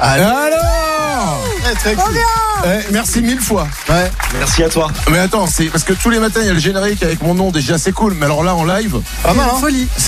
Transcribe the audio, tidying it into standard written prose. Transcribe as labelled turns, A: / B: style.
A: Alors
B: Très cool.
A: merci 1000 fois. Ouais.
B: Merci à toi.
A: Mais attends, c'est parce que tous les matins il y a le générique avec mon nom, déjà c'est cool, mais alors là en live,
C: Pas mal, hein.
D: Folie.